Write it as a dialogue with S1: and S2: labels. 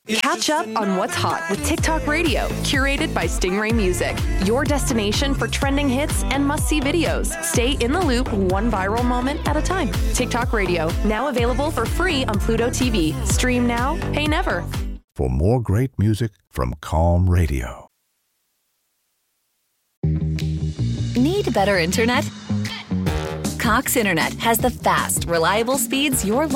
S1: Catch up on what's hot with TikTok Radio, curated by Stingray Music. Your destination for trending hits and must-see videos. Stay in the loop, one viral moment at a time. TikTok Radio, now available for free on Pluto TV. Stream now, pay never.
S2: For more great music from Calm Radio.
S3: Need better internet? Cox Internet has the fast, reliable speeds your